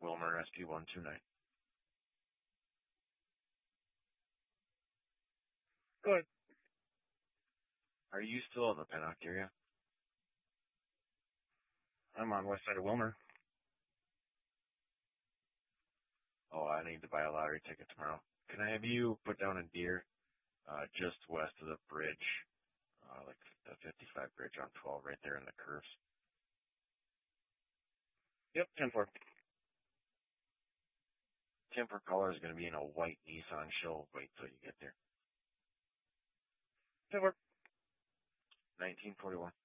Wilmer, SP129. Go ahead. Are you still in the Pennock area? I'm on west side of Wilmer. Oh, I need to buy a lottery ticket tomorrow. Can I have you put down a deer just west of the bridge, like the 55 bridge on 12 right there in the curves? Yep, 10-4. Timber color is going to be in a white Nissan. She'll wait till you get there. 10-4. 1941.